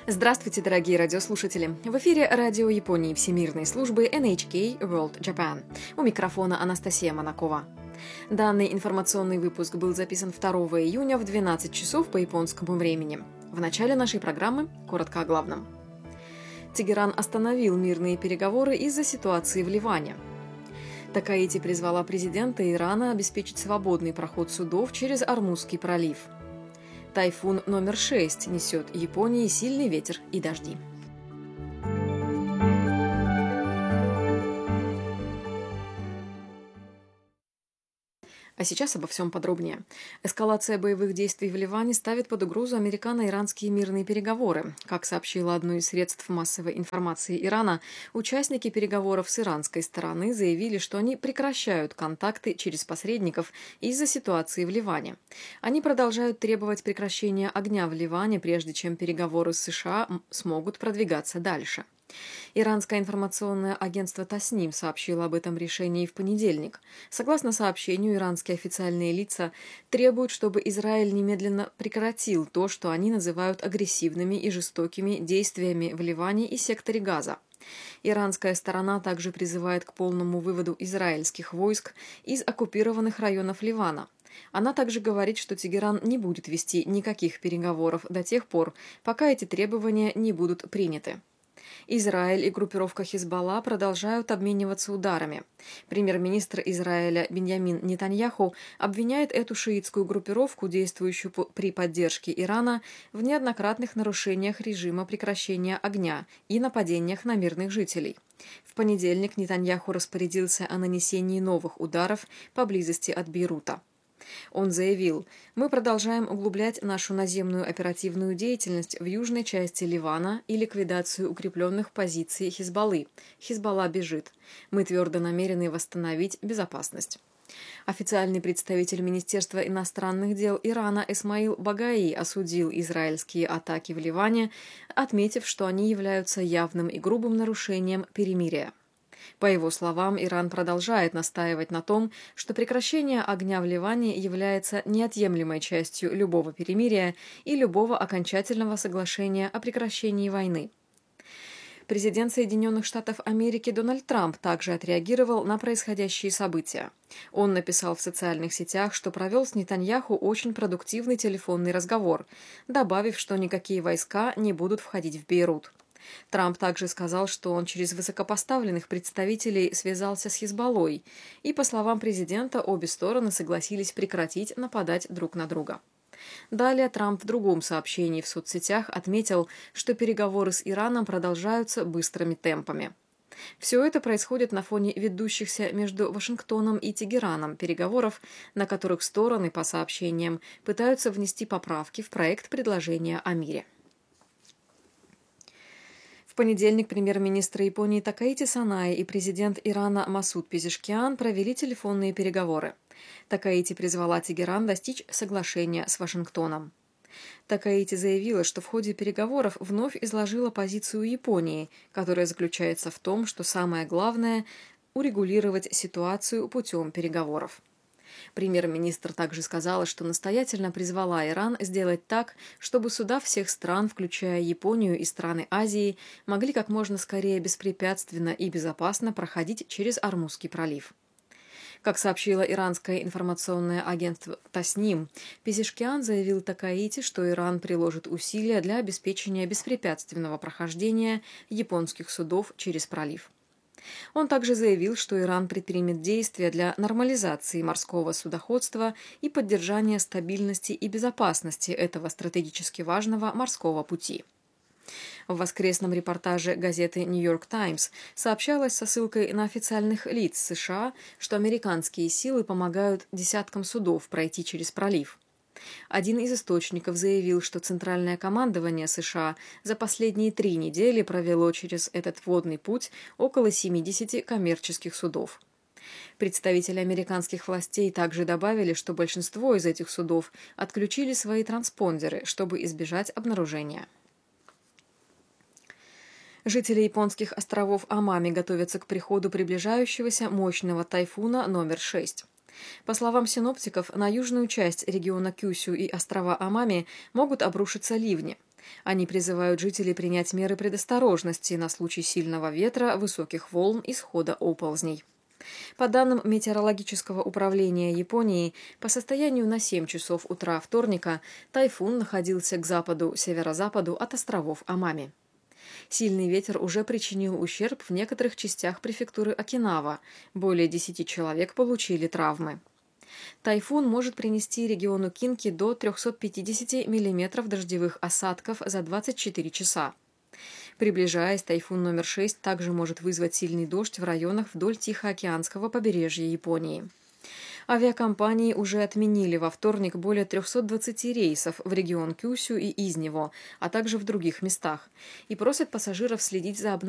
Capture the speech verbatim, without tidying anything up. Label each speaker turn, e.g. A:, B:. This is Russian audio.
A: Здравствуйте, дорогие радиослушатели! В эфире радио Японии Всемирной службы эн эйч кей World Japan. У микрофона Анастасия Монакова. Данный информационный выпуск был записан второго июня в двенадцать часов по японскому времени. В начале нашей программы коротко о главном. Тегеран остановил мирные переговоры из-за ситуации в Ливане. Такаити призвала президента Ирана обеспечить свободный проход судов через Ормузский пролив. Тайфун номер шесть несет Японии сильный ветер и дожди. А сейчас обо всем подробнее. Эскалация боевых действий в Ливане ставит под угрозу американо-иранские мирные переговоры. Как сообщило одно из средств массовой информации Ирана, участники переговоров с иранской стороны заявили, что они прекращают контакты через посредников из-за ситуации в Ливане. Они продолжают требовать прекращения огня в Ливане, прежде чем переговоры с США смогут продвигаться дальше. Иранское информационное агентство Тасним сообщило об этом решении в понедельник. Согласно сообщению, иранские официальные лица требуют, чтобы Израиль немедленно прекратил то, что они называют агрессивными и жестокими действиями в Ливане и секторе Газа. Иранская сторона также призывает к полному выводу израильских войск из оккупированных районов Ливана. Она также говорит, что Тегеран не будет вести никаких переговоров до тех пор, пока эти требования не будут приняты. Израиль и группировка Хизбалла продолжают обмениваться ударами. Премьер-министр Израиля Биньямин Нетаньяху обвиняет эту шиитскую группировку, действующую при поддержке Ирана, в неоднократных нарушениях режима прекращения огня и нападениях на мирных жителей. В понедельник Нетаньяху распорядился о нанесении новых ударов поблизости от Бейрута. Он заявил: «Мы продолжаем углублять нашу наземную оперативную деятельность в южной части Ливана и ликвидацию укрепленных позиций Хизбаллы. Хизбалла бежит. Мы твердо намерены восстановить безопасность». Официальный представитель Министерства иностранных дел Ирана Эсмаил Багаи осудил израильские атаки в Ливане, отметив, что они являются явным и грубым нарушением перемирия. По его словам, Иран продолжает настаивать на том, что прекращение огня в Ливане является неотъемлемой частью любого перемирия и любого окончательного соглашения о прекращении войны. Президент Соединенных Штатов Америки Дональд Трамп также отреагировал на происходящие события. Он написал в социальных сетях, что провел с Нетаньяху очень продуктивный телефонный разговор, добавив, что никакие войска не будут входить в Бейрут. Трамп также сказал, что он через высокопоставленных представителей связался с Хизбаллой, и, по словам президента, обе стороны согласились прекратить нападать друг на друга. Далее Трамп в другом сообщении в соцсетях отметил, что переговоры с Ираном продолжаются быстрыми темпами. Все это происходит на фоне ведущихся между Вашингтоном и Тегераном переговоров, на которых стороны, по сообщениям, пытаются внести поправки в проект предложения о мире. В понедельник премьер-министр Японии Такаити Санаи и президент Ирана Масуд Пезешкиан провели телефонные переговоры. Такаити призвала Тегеран достичь соглашения с Вашингтоном. Такаити заявила, что в ходе переговоров вновь изложила позицию Японии, которая заключается в том, что самое главное – урегулировать ситуацию путем переговоров. Премьер-министр также сказала, что настоятельно призвала Иран сделать так, чтобы суда всех стран, включая Японию и страны Азии, могли как можно скорее беспрепятственно и безопасно проходить через Ормузский пролив. Как сообщило иранское информационное агентство Тасним, Пезешкиан заявил Такаити, что Иран приложит усилия для обеспечения беспрепятственного прохождения японских судов через пролив. Он также заявил, что Иран предпримет действия для нормализации морского судоходства и поддержания стабильности и безопасности этого стратегически важного морского пути. В воскресном репортаже газеты «Нью-Йорк Таймс» сообщалось со ссылкой на официальных лиц США, что американские силы помогают десяткам судов пройти через пролив. Один из источников заявил, что Центральное командование США за последние три недели провело через этот водный путь около семидесяти коммерческих судов. Представители американских властей также добавили, что большинство из этих судов отключили свои транспондеры, чтобы избежать обнаружения. Жители японских островов Амами готовятся к приходу приближающегося мощного тайфуна номер шесть. По словам синоптиков, на южную часть региона Кюсю и острова Амами могут обрушиться ливни. Они призывают жителей принять меры предосторожности на случай сильного ветра, высоких волн и схода оползней. По данным Метеорологического управления Японии, по состоянию на семь часов утра вторника тайфун находился к западу-северо-западу от островов Амами. Сильный ветер уже причинил ущерб в некоторых частях префектуры Окинава. Более десяти человек получили травмы. Тайфун может принести региону Кинки до трёхсот пятидесяти миллиметров дождевых осадков за двадцать четыре часа. Приближаясь, тайфун номер шесть также может вызвать сильный дождь в районах вдоль Тихоокеанского побережья Японии. Авиакомпании уже отменили во вторник более трёхсот двадцати рейсов в регион Кюсю и из него, а также в других местах, и просят пассажиров следить за обновлением